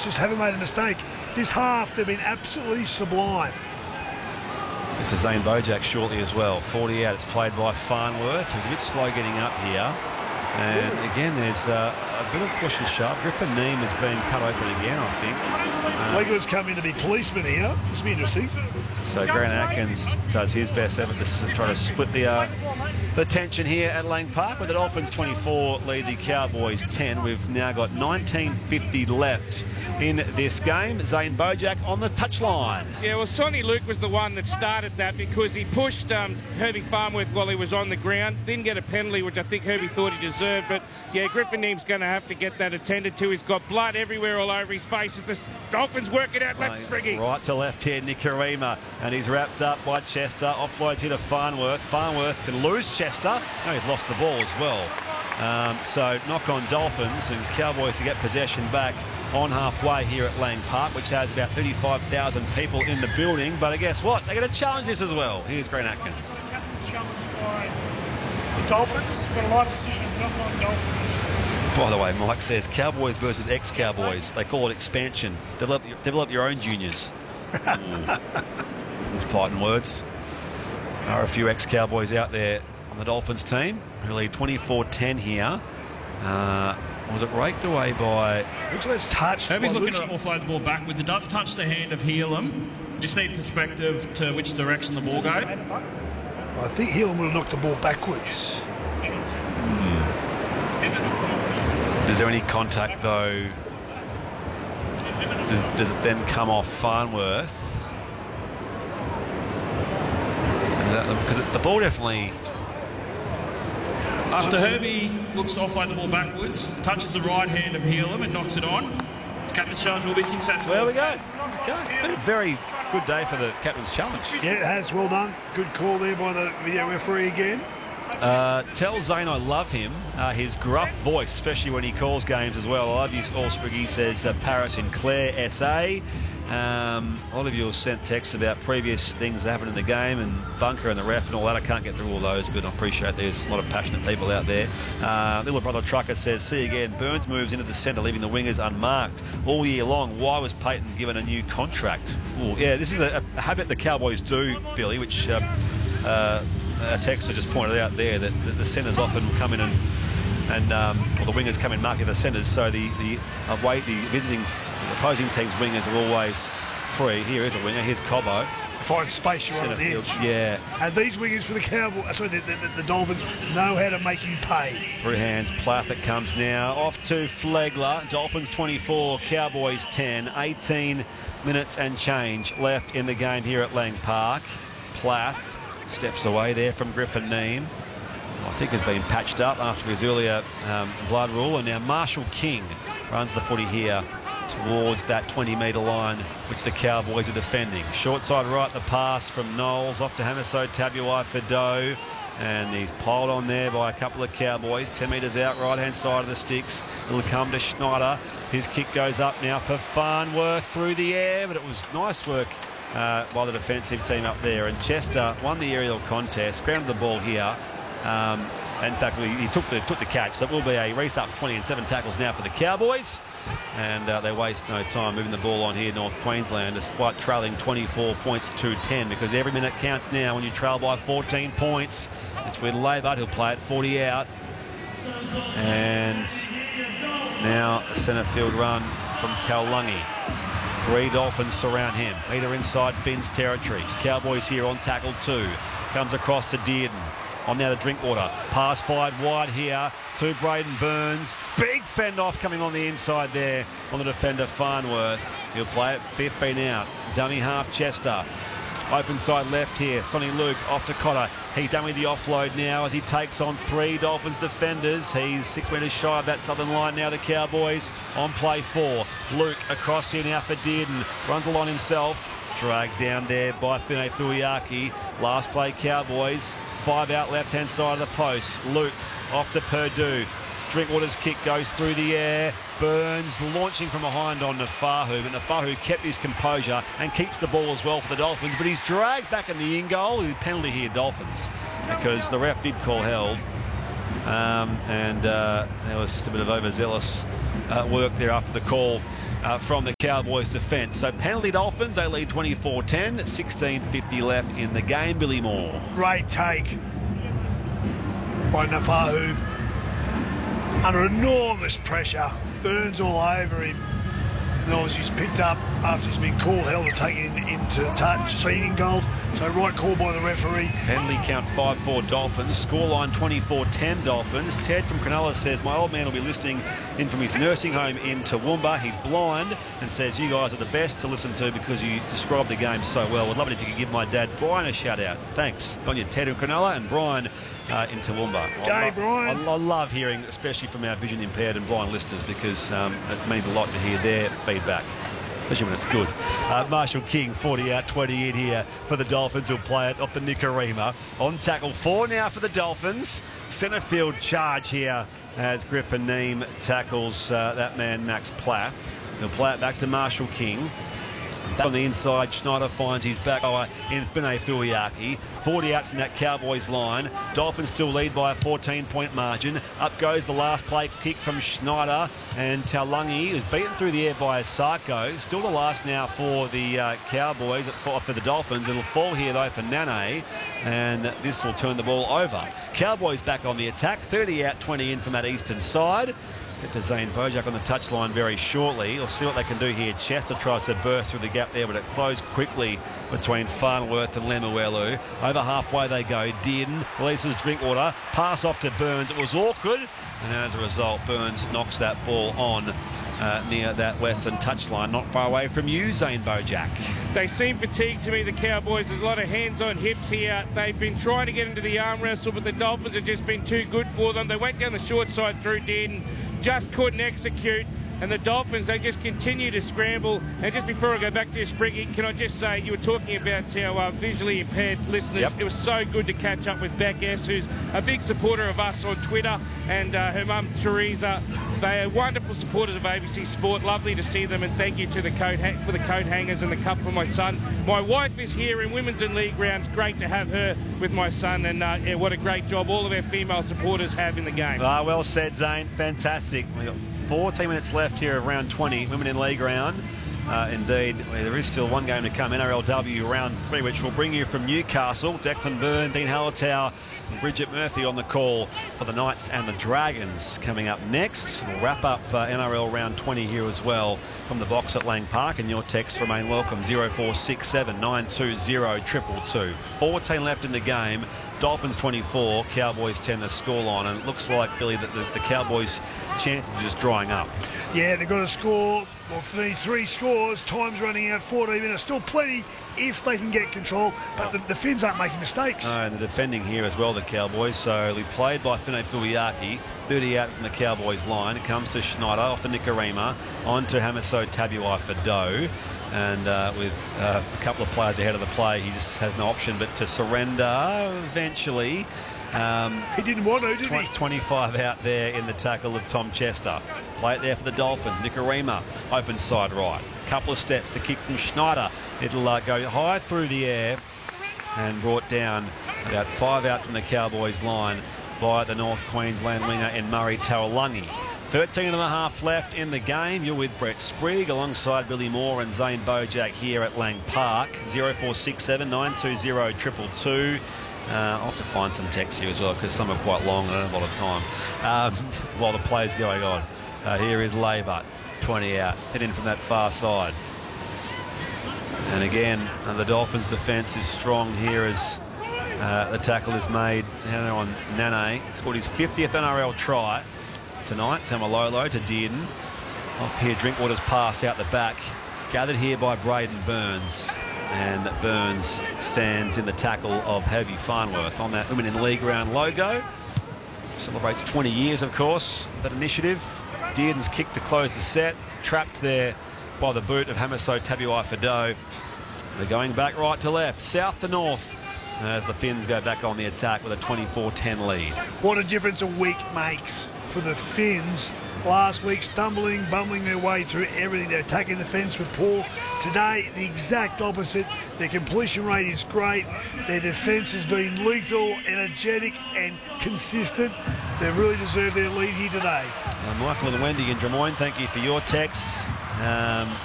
Dolphins just haven't made a mistake. This half, they've been absolutely sublime. To Zane Bojack shortly as well. 40 out. It's played by Farnworth, who's a bit slow getting up here. And again, there's a bit of push and shove. Griffin Neame has been cut open again, I think. Legler's come in to be policeman here. This will be interesting. So Grant Atkins does his best effort to try to split the tension here at Lang Park, with the Dolphins 24 lead the Cowboys 10. We've now got 19:50 left in this game. Zane Bojack on the touchline. Yeah, well, Sonny Luke was the one that started that because he pushed Herbie Farnworth while he was on the ground. Didn't get a penalty, which I think Herbie thought he deserved. But, yeah, Griffin Neame's going to have to get that attended to. He's got blood everywhere all over his face. The Dolphins work it out left, Spriggy. Right to left here, Nikorima. And he's wrapped up by Chester. Offloads here to Farnworth. Farnworth can lose Chester. No, he's lost the ball as well. So knock on Dolphins, and Cowboys to get possession back on halfway here at Lang Park, which has about 35,000 people in the building. But guess what? They're going to challenge this as well. Here's Grant Atkins. The captain's challenged by the Dolphins. Got a lot of decisions, not on Dolphins. By the way, Mike says Cowboys versus ex-Cowboys. They call it expansion. Develop your own juniors. Fighting words. There are a few ex-Cowboys out there on the Dolphins team who lead 24-10 here. Was it raked away by... Looks like it's touched. Herbie's looking to offload the ball backwards. It does touch the hand of Helam. Just need perspective to which direction the ball goes. I think Helam would have knocked the ball backwards. Is there any contact, though? Does it then come off Farnworth? Because the ball definitely... After Herbie looks to offload the ball backwards, touches the right hand of Helam and knocks it on. The captain's challenge will be successful. There we go. Okay. Been a very good day for the captain's challenge. Yeah, it has. Well done. Good call there by the video referee again. Tell Zane I love him. His gruff voice, especially when he calls games as well. I love you, Allspriggy, says Paris and Claire, SA. A lot of you have sent texts about previous things that happened in the game and Bunker and the ref and all that. I can't get through all those, but I appreciate there's a lot of passionate people out there. Little Brother Trucker says, see again, Burns moves into the centre, leaving the wingers unmarked all year long. Why was Payton given a new contract? Ooh, yeah, this is a habit the Cowboys do, Billy, which a texter just pointed out there, that the centres often come in and or the wingers come in marking the centres, so the opposing team's wingers are always free. Here is a winger. Here's Cobbo. Find space, you're on the edge. Yeah. And these wingers for the Cowboys, sorry, the Dolphins know how to make you pay. Through hands, Plath comes now. Off to Flegler. Dolphins 24, Cowboys 10. 18 minutes and change left in the game here at Lang Park. Plath steps away there from Griffin Neame. I think has been patched up after his earlier blood rule. And now Marshall King runs the footy here towards that 20-metre line, which the Cowboys are defending. Short side right, the pass from Knowles off to Hamiso Tabuai for Doe, and he's piled on there by a couple of Cowboys. 10 metres out, right-hand side of the sticks. It'll come to Schneider. His kick goes up now for Farnworth through the air, but it was nice work by the defensive team up there. And Chester won the aerial contest, grounded the ball here. In fact, he took the catch, so it will be a restart 20 and 7 tackles now for the Cowboys. And they waste no time moving the ball on here, North Queensland, despite trailing 24 points to 10, because every minute counts now when you trail by 14 points. It's with Labour, who'll play it 40 out. And now a centre field run from Taulagi. 3 Dolphins surround him. Metre inside Finn's territory. Cowboys here on tackle 2. Comes across to Dearden. On now to Drinkwater. Pass fired wide here to Braden Burns. Big fend off coming on the inside there on the defender Farnworth. He'll play it 15 out. Dummy half Chester. Open side left here. Sonny Luke off to Cotter. He done with the offload now as he takes on 3 Dolphins defenders. He's 6 metres shy of that southern line now, the Cowboys on play 4. Luke across here now for Dearden. Runs the line himself. Dragged down there by Fine Fuiaki. Last play Cowboys. 5 out left-hand side of the post. Luke off to Purdue. Drinkwater's kick goes through the air. Burns launching from behind on Nafahu, but Nafahu kept his composure and keeps the ball as well for the Dolphins, but he's dragged back in the in-goal. Penalty here, Dolphins, because the ref did call held. There was just a bit of overzealous work there after the call from the Cowboys defence. So penalty Dolphins, they lead 24-10, 16:50 left in the game. Billy Moore. Great take by Nafahu. Under enormous pressure. Burns all over him. And obviously he's picked up after he's been called, held and taken into touch. So in goal. So right call by the referee. Penalty count 5-4 Dolphins. Scoreline 24-10 Dolphins. Ted from Cronulla says, my old man will be listening in from his nursing home in Toowoomba. He's blind and says, you guys are the best to listen to because you describe the game so well. Would love it if you could give my dad Brian a shout out. Thanks. On you, Ted from Cronulla and Brian in Toowoomba. Brian. I love hearing, especially from our vision impaired and blind listeners, because it means a lot to hear their feedback, especially when it's good. Marshall King, 40 out, 20 in here for the Dolphins. Who'll play it off the Nikorima. On tackle 4 now for the Dolphins. Centre field charge here as Griffin Neame tackles that man, Max Plath. He'll play it back to Marshall King. Back on the inside, Schneider finds his back in Finay Fuiaki. 40 out from that Cowboys line. Dolphins still lead by a 14-point margin. Up goes the last play kick from Schneider, and Taulagi is beaten through the air by Asako. Still the last now for the Cowboys, for the Dolphins. It'll fall here though for Nane, and this will turn the ball over. Cowboys back on the attack. 30 out, 20 in from that eastern side. Get to Zane Bojack on the touchline very shortly. We'll see what they can do here. Chester tries to burst through the gap there, but it closed quickly between Farnworth and Lemuelu. Over halfway they go. Dearden releases Drinkwater. Pass off to Burns. It was awkward, and as a result, Burns knocks that ball on near that western touchline. Not far away from you, Zane Bojack. They seem fatigued to me, the Cowboys. There's a lot of hands on hips here. They've been trying to get into the arm wrestle, but the Dolphins have just been too good for them. They went down the short side through Dearden, just couldn't execute, and the Dolphins, they just continue to scramble. And just before I go back to you, Spriggy, can I just say, you were talking about our visually impaired listeners. Yep. It was so good to catch up with Beck S, who's a big supporter of us on Twitter, and her mum, Teresa. They are wonderful supporters of ABC Sport. Lovely to see them, and thank you to the for the coat hangers and the cup for my son. My wife is here in Women's and League rounds. Great to have her with my son, and yeah, what a great job all of our female supporters have in the game. Well said, Zane. Fantastic. We've got 14 minutes left here of round 20, Women in League round. Indeed, there is still one game to come, NRLW round 3, which will bring you from Newcastle. Declan Byrne, Dean Hallertau and Bridget Murphy on the call for the Knights and the Dragons coming up next. We'll wrap up NRL round 20 here as well from the box at Lang Park, and your texts remain welcome. 0467 920 222. 14 left in the game. Dolphins 24, Cowboys 10 the scoreline, and it looks like, Billy, that the Cowboys' chances are just drying up. Yeah, they've got to score. Well, they need 3 scores. Time's running out, 14 minutes. Still plenty if they can get control, but the Finns aren't making mistakes. No, and the defending here as well, the Cowboys. So we played by Finay Fuiaki, 30 out from the Cowboys line. It comes to Schneider, off to Nikorima, on to Hamiso Tabuai-Fidow. And with a couple of players ahead of the play, he just has no option but to surrender eventually. He didn't want to, did he? 25 out there in the tackle of Tom Chester. Play it there for the Dolphins. Nikorima, open side right. Couple of steps, the kick from Schneider. It'll go high through the air and brought down about 5 out from the Cowboys line by the North Queensland winger and Murray Taulagi. 13 and a half left in the game. You're with Brett Sprigg alongside Billy Moore and Zane Bojack here at Lang Park. 0467 920 222. I'll have to find some text here as well because some are quite long and I don't have a lot of time while the play's going on. Here is Labour, 20 out, hit in from that far side. And again, the Dolphins' defence is strong here as the tackle is made now on Nane. He scored his 50th NRL try tonight. Tamalolo to Dearden. Off here, Drinkwater's pass out the back. Gathered here by Braden Burns. And Burns stands in the tackle of Heavy Farnworth on that Women in League round logo. Celebrates 20 years, of course, that initiative. Dearden's kick to close the set. Trapped there by the boot of Hamiso Tabuai-Fidow. They're going back right to left, south to north, as the Finns go back on the attack with a 24-10 lead. What a difference a week makes for the Finns. Last week, bumbling their way through everything. Their attacking defence were poor. Today, the exact opposite. Their completion rate is great. Their defence has been lethal, energetic and consistent. They really deserve their lead here today. Michael and Wendy in Drummoyne, thank you for your texts.